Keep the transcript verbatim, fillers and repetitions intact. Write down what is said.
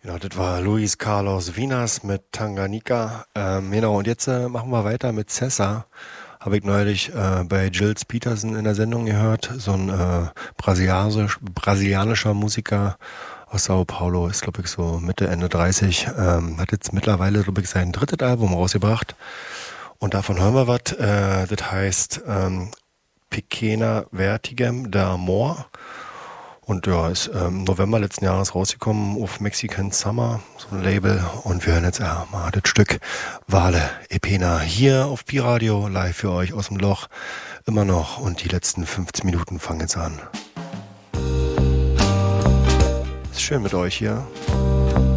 Genau, das war Luis Carlos Vinas mit Tanganyika. Ähm, genau, und jetzt äh, machen wir weiter mit Cessa. Habe ich neulich äh, bei Gilles Peterson in der Sendung gehört. So ein äh, brasilianisch, brasilianischer Musiker aus Sao Paulo. Ist, glaube ich, so Mitte, Ende dreißig. Ähm, hat jetzt mittlerweile, glaube ich, sein drittes Album rausgebracht. Und davon hören wir was. Äh, das heißt ähm, Pequena Vertigem d'Amor. Und ja, ist ähm, im November letzten Jahres rausgekommen auf Mexican Summer, so ein Label. Und wir hören jetzt ja mal das Stück Vale e Pena hier auf Pi-Radio, live für euch aus dem Loch. Immer noch. Und die letzten fünfzehn Minuten fangen jetzt an. Ist schön mit euch hier.